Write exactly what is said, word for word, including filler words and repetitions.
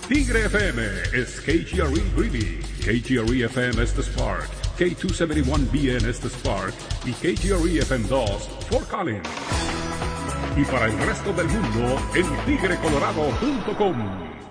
Tigre F M is K G R E Greeley, K G R E F M es The Spark, K doscientos setenta y uno B N es The Spark y K G R E F M dos Fort Collins. Y para el resto del mundo en tigre colorado punto com.